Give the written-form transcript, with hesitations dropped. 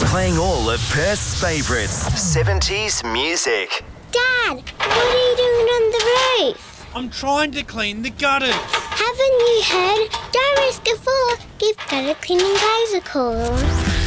Playing all of Perth's favourites, 70s music. Dad, what are you doing on the roof? I'm trying to clean the gutters. Haven't you heard? Don't risk a fall. Give gutter cleaning guys a call.